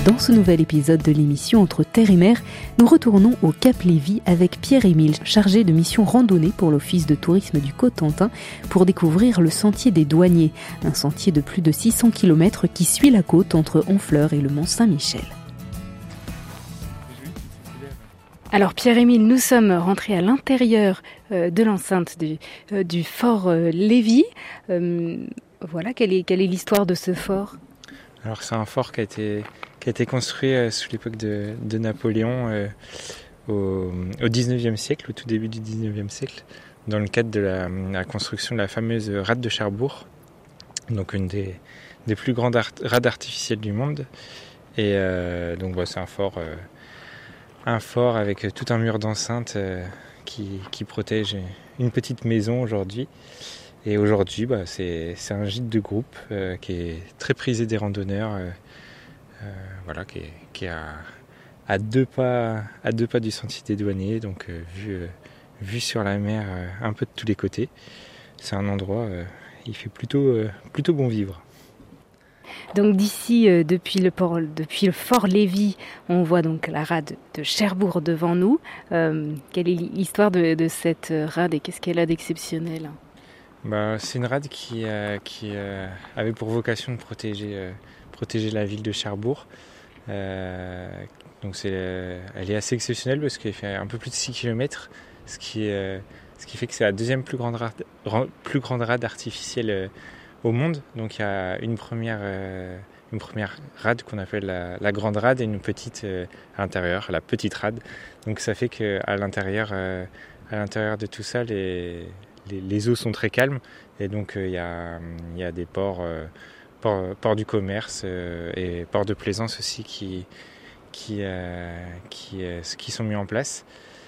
Dans ce nouvel épisode de l'émission Entre Terre et Mer, nous retournons au Cap Lévis avec Pierre-Émile, chargé de mission randonnée pour l'Office de tourisme du Cotentin, pour découvrir le sentier des Douaniers, un sentier de plus de 600 km qui suit la côte entre Honfleur et le Mont Saint-Michel. Alors Pierre-Émile, nous sommes rentrés à l'intérieur de l'enceinte du fort Lévis. Voilà, quelle est l'histoire de ce fort ? Alors c'est un fort qui a été construit sous l'époque de Napoléon au 19e siècle, au tout début du 19e siècle, dans le cadre de la construction de la fameuse rade de Cherbourg, donc une des plus grandes rades artificielles du monde. Et donc c'est un fort avec tout un mur d'enceinte qui protège une petite maison aujourd'hui. Et aujourd'hui, c'est un gîte de groupe qui est très prisé des randonneurs, qui est à deux pas du sentier des Douaniers, donc vue sur la mer un peu de tous les côtés. C'est un endroit, il fait plutôt bon vivre. Donc d'ici, depuis le fort Lévis, on voit donc la rade de Cherbourg devant nous. Quelle est l'histoire de cette rade et qu'est-ce qu'elle a d'exceptionnel ? C'est une rade qui avait pour vocation de protéger la ville de Cherbourg. Donc elle est assez exceptionnelle parce qu'elle fait un peu plus de 6 km, ce qui fait que c'est la deuxième plus grande rade artificielle au monde. Donc il y a une première rade qu'on appelle la grande rade et une petite à l'intérieur, la petite rade. Donc ça fait qu'à l'intérieur de tout ça, les eaux sont très calmes et donc il y a des ports du commerce et ports de plaisance aussi qui sont mis en place.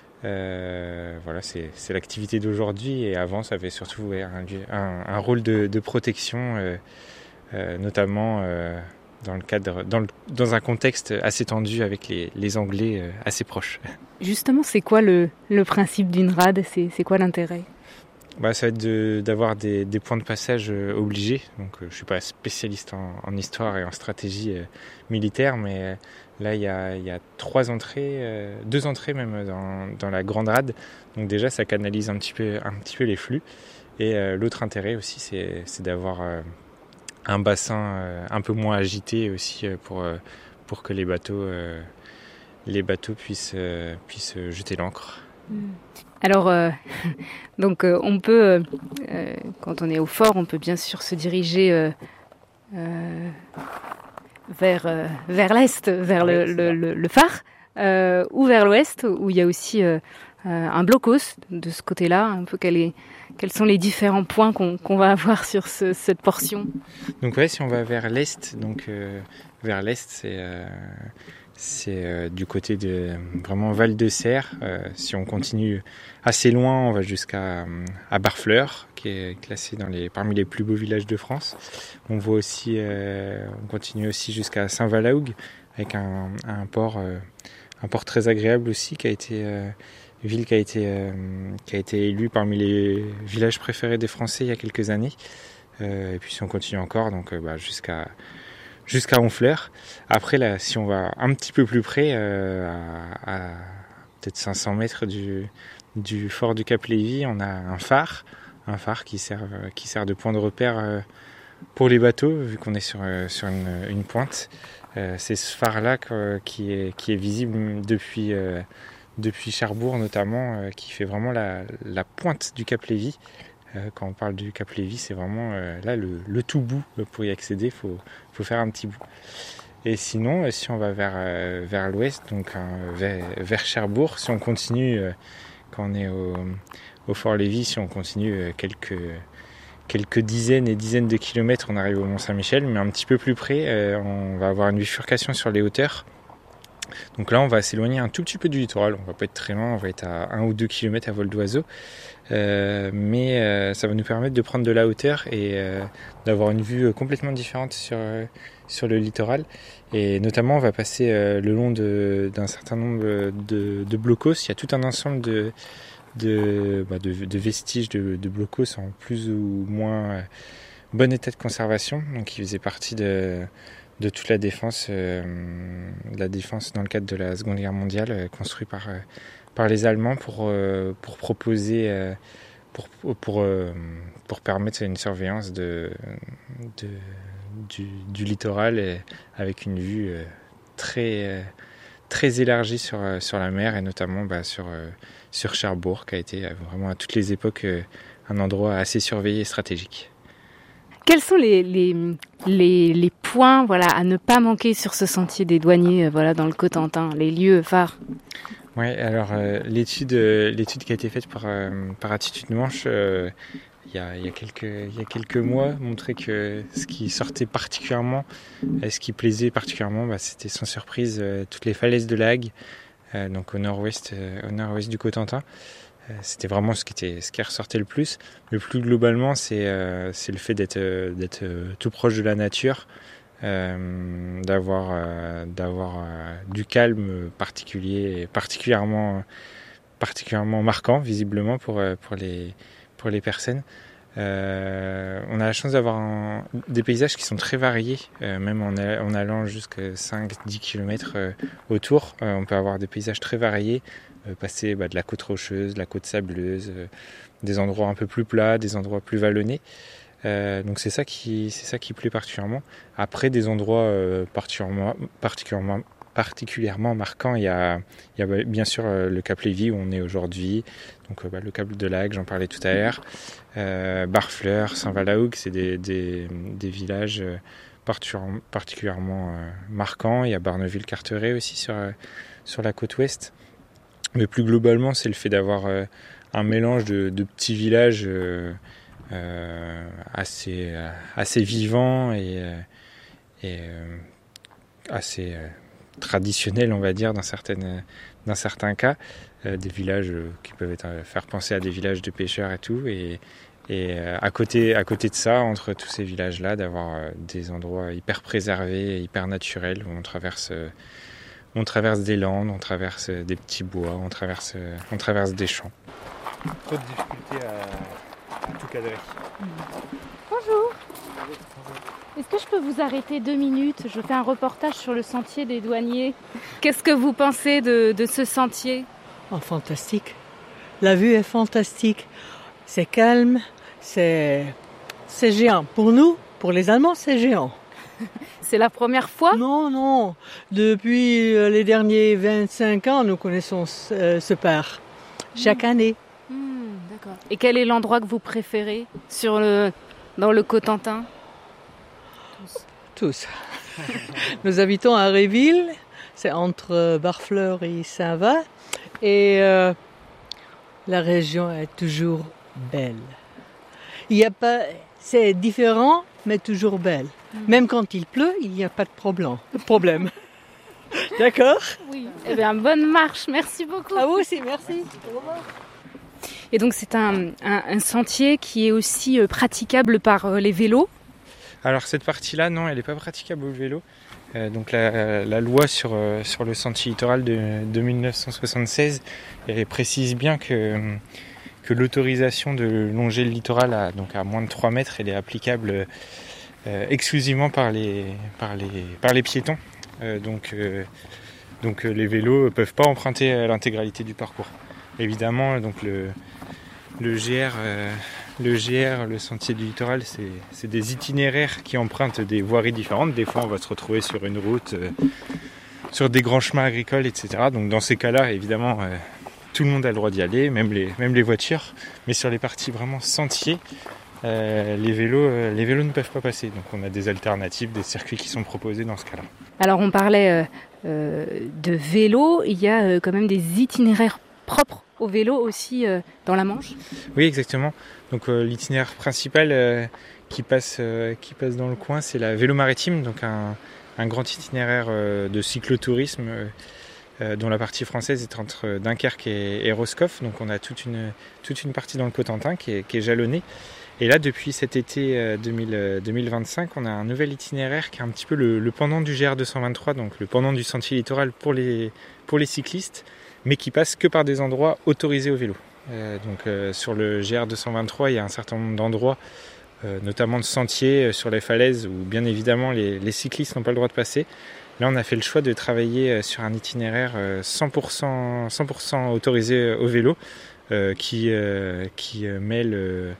C'est l'activité d'aujourd'hui et avant ça avait surtout un rôle de protection, notamment dans un contexte assez tendu avec les Anglais assez proches. Justement, c'est quoi le principe d'une rade ? C'est quoi l'intérêt ? Ça va être d'avoir des points de passage obligés. Donc, je ne suis pas spécialiste en histoire et en stratégie militaire, mais là, il y a 3 entrées, 2 entrées même dans la grande rade. Donc déjà, ça canalise un petit peu les flux. Et l'autre intérêt aussi, c'est d'avoir un bassin un peu moins agité aussi pour que les bateaux puissent jeter l'ancre. Alors, on peut, quand on est au fort, on peut bien sûr se diriger vers l'est, vers le phare, ou vers l'ouest, où il y a aussi un blocos de ce côté-là. Un peu quels sont les différents points qu'on va avoir sur cette portion ? Donc si on va vers l'est, vers l'est, c'est du côté de vraiment Val de Serre. Si on continue assez loin, on va jusqu'à Barfleur, qui est classé parmi les plus beaux villages de France. On continue aussi jusqu'à Saint-Valahougue, avec un port très agréable aussi, qui a été élu parmi les villages préférés des Français il y a quelques années. Et puis si on continue encore, jusqu'à Honfleur. Après, là, si on va un petit peu plus près, à peut-être 500 mètres du fort du Cap Lévis, on a un phare qui sert de point de repère pour les bateaux, vu qu'on est sur une pointe. C'est ce phare-là qui est visible depuis Cherbourg notamment, qui fait vraiment la pointe du Cap Lévis. Quand on parle du Cap Lévis, c'est vraiment là le tout bout. Pour y accéder, il faut faire un petit bout. Et sinon, si on va vers l'ouest, donc vers Cherbourg, si on continue, quand on est au Fort Lévis, si on continue quelques dizaines et dizaines de kilomètres, on arrive au Mont Saint-Michel, mais un petit peu plus près, on va avoir une bifurcation sur les hauteurs. Donc là, on va s'éloigner un tout petit peu du littoral. On va pas être très loin, on va être à 1 ou 2 km à vol d'oiseau. Mais ça va nous permettre de prendre de la hauteur et d'avoir une vue complètement différente sur le littoral. Et notamment, on va passer le long d'un certain nombre de blocos. Il y a tout un ensemble de vestiges de blocos en plus ou moins bon état de conservation. Donc, qui faisait partie toute la défense dans le cadre de la Seconde Guerre mondiale, construit par les Allemands pour proposer, pour permettre une surveillance du littoral avec une vue très élargie sur la mer et notamment sur Cherbourg, qui a été vraiment à toutes les époques un endroit assez surveillé et stratégique. Quels sont les points à ne pas manquer sur ce sentier des douaniers dans le Cotentin, les lieux phares? Oui, alors l'étude qui a été faite par Attitude Manche il y a quelques mois montrait que ce qui sortait particulièrement, ce qui plaisait particulièrement, c'était sans surprise toutes les falaises de la Hague, donc au nord-ouest du Cotentin. C'était vraiment ce qui ressortait le plus. Mais plus globalement, c'est le fait d'être tout proche de la nature, d'avoir du calme particulier, particulièrement marquant visiblement pour les personnes. On a la chance d'avoir des paysages qui sont très variés, même en allant jusqu'à 5-10 km autour. On peut avoir des paysages très variés, passer de la côte rocheuse, de la côte sableuse, des endroits un peu plus plats, des endroits plus vallonnés. Donc c'est ça qui plaît particulièrement. Après, des endroits particulièrement marquants, il y a bien sûr le Cap Lévy où on est aujourd'hui, donc le Cap de la Hague, j'en parlais tout à l'heure, Barfleur, Saint-Valahougue, c'est des villages particulièrement marquants. Il y a Barneville-Carteret aussi sur la côte ouest. Mais plus globalement, c'est le fait d'avoir un mélange de petits villages assez vivants et assez traditionnels, on va dire, dans certains cas. Des villages qui peuvent faire penser à des villages de pêcheurs et tout. Et à côté de ça, entre tous ces villages-là, d'avoir des endroits hyper préservés, hyper naturels, où on traverse des landes, on traverse des petits bois, on traverse des champs. Trop de difficultés à tout cadrer. Bonjour. Est-ce que je peux vous arrêter 2 minutes? Je fais un reportage sur le sentier des douaniers. Qu'est-ce que vous pensez de ce sentier? Fantastique. La vue est fantastique. C'est calme, c'est géant. Pour nous, pour les Allemands, c'est géant. C'est la première fois? Non. Depuis les derniers 25 ans, nous connaissons ce parc. Chaque année. D'accord. Et quel est l'endroit que vous préférez dans le Cotentin? Tous. Nous habitons à Réville, c'est entre Barfleur et Saint-Va. Et la région est toujours belle. C'est différent, mais toujours belle. Même quand il pleut, il n'y a pas de problème. D'accord? Oui. Eh bien, bonne marche. Merci beaucoup. À vous aussi, merci. Au revoir. Et donc, c'est un sentier qui est aussi praticable par les vélos? Alors, cette partie-là, non, elle n'est pas praticable au vélo. Donc, la loi sur le sentier littoral de 1976 elle précise bien que l'autorisation de longer le littoral à moins de 3 mètres, elle est applicable exclusivement par les piétons. Donc les vélos ne peuvent pas emprunter l'intégralité du parcours. Évidemment, donc le GR, le sentier du littoral, c'est des itinéraires qui empruntent des voiries différentes. Des fois, on va se retrouver sur une route, sur des grands chemins agricoles, etc. Donc dans ces cas-là, évidemment, tout le monde a le droit d'y aller, même les voitures. Mais sur les parties vraiment sentiers, les vélos ne peuvent pas passer. Donc on a des alternatives, des circuits qui sont proposés dans ce cas-là. Alors on parlait de vélo, il y a quand même des itinéraires propres au vélo aussi dans la Manche? Oui, exactement. Donc l'itinéraire principal qui passe dans le coin, c'est la Vélo Maritime, donc un grand itinéraire de cyclotourisme dont la partie française est entre Dunkerque et Roscoff. Donc on a toute une partie dans le Cotentin qui est jalonnée. Et là, depuis cet été 2025, on a un nouvel itinéraire qui est un petit peu le pendant du GR 223, donc le pendant du sentier littoral pour les cyclistes, mais qui passe que par des endroits autorisés au vélo. Donc sur le GR 223, il y a un certain nombre d'endroits notamment de sentiers sur les falaises où bien évidemment les cyclistes n'ont pas le droit de passer. Là, on a fait le choix de travailler sur un itinéraire 100% autorisé au vélo qui mêle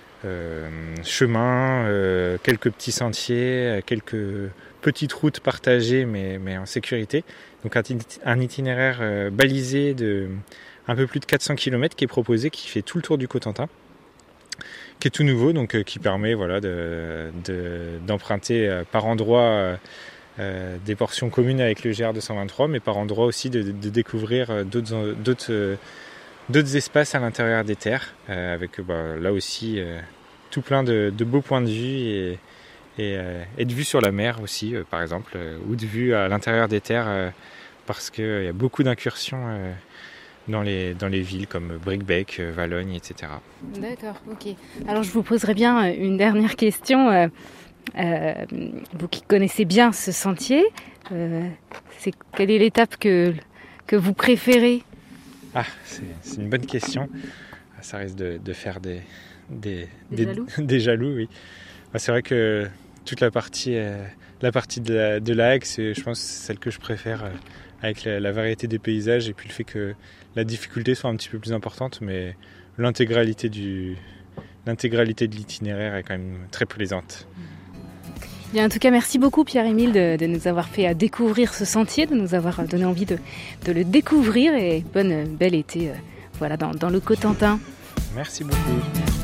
chemin, quelques petits sentiers, quelques petites routes partagées mais en sécurité. Donc un itinéraire balisé de un peu plus de 400 km qui est proposé, qui fait tout le tour du Cotentin, qui est tout nouveau, donc qui permet d'emprunter par endroits des portions communes avec le GR 223, mais par endroits aussi de découvrir d'autres espaces à l'intérieur des terres, avec là aussi tout plein de beaux points de vue et de vues sur la mer aussi, par exemple, ou de vues à l'intérieur des terres, parce qu'il y a beaucoup d'incursions dans les villes comme Bricbec, Valognes, etc. D'accord, ok. Alors je vous poserai bien une dernière question. Vous qui connaissez bien ce sentier, quelle est l'étape que vous préférez ? C'est une bonne question. Ça risque de faire des jaloux. Des jaloux, oui. C'est vrai que toute la partie de la Hague, je pense, c'est celle que je préfère, avec la variété des paysages et puis le fait que la difficulté soit un petit peu plus importante, mais l'intégralité de l'itinéraire est quand même très plaisante. Bien, en tout cas, merci beaucoup Pierre-Émile de nous avoir fait découvrir ce sentier, de nous avoir donné envie de le découvrir, et bel été dans le Cotentin. Merci beaucoup.